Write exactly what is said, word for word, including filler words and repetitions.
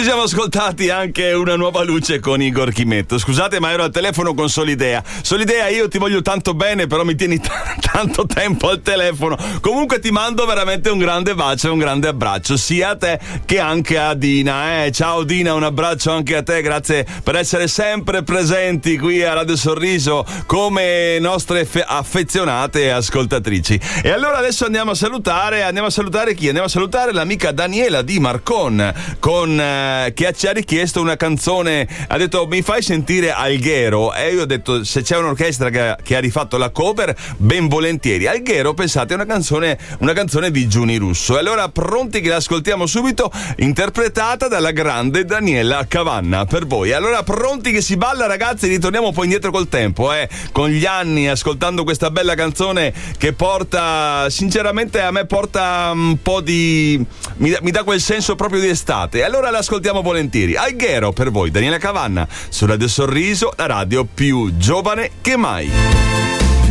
ci siamo ascoltati anche Una nuova luce con Igor Chimetto. Scusate, ma ero al telefono con Solidea. Solidea, io ti voglio tanto bene, però mi tieni t- tanto tempo al telefono. Comunque ti mando veramente un grande bacio e un grande abbraccio, sia a te che anche a Dina. Eh. Ciao Dina, un abbraccio anche a te, grazie per essere sempre presenti qui a Radio Sorriso come nostre fe- affezionate ascoltatrici. E allora adesso andiamo a salutare, andiamo a salutare chi? Andiamo a salutare l'amica Daniela di Marcon, con, eh, che ci ha richiesto una canzone, ha detto mi fai sentire Alghero, e io ho detto se c'è un'orchestra che, che ha rifatto la cover ben volentieri. Alghero, pensate, è una canzone, una canzone di Giuni Russo. E allora pronti che l'ascoltiamo subito, interpretata dalla grande Daniela Cavanna per voi. Allora pronti che si balla, ragazzi, ritorniamo poi indietro col tempo, eh, con gli anni, ascoltando questa bella canzone che porta, sinceramente a me porta un po' di, mi, mi dà quel senso proprio di estate. Allora l'ascoltiamo volentieri. Alghero per voi, Daniela Cavanna, su Radio Sorriso, la radio più giovane che mai.